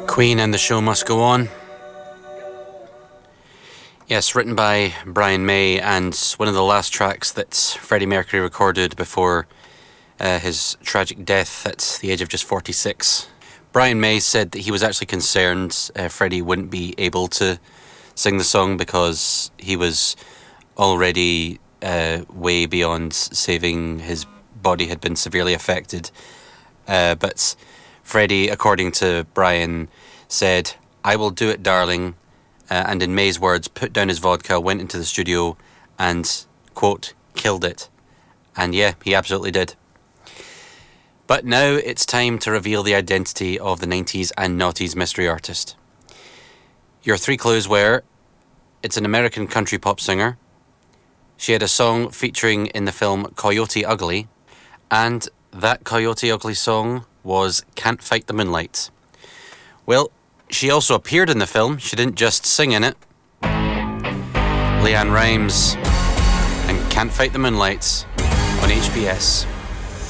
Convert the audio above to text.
Queen and the Show Must Go On. Yes, written by Brian May, and one of the last tracks that Freddie Mercury recorded before his tragic death at the age of just 46. Brian May said that he was actually concerned Freddie wouldn't be able to sing the song because he was already way beyond saving. His body had been severely affected. But Freddie, according to Brian, said, "I will do it, darling," and in May's words, put down his vodka, went into the studio and, quote, killed it. And yeah, he absolutely did. But now it's time to reveal the identity of the 90s and noughties mystery artist. Your three clues were, it's an American country pop singer, she had a song featuring in the film Coyote Ugly, and that Coyote Ugly song was Can't Fight the Moonlight. Well, she also appeared in the film, she didn't just sing in it. LeAnn Rimes and Can't Fight the Moonlight on HBS.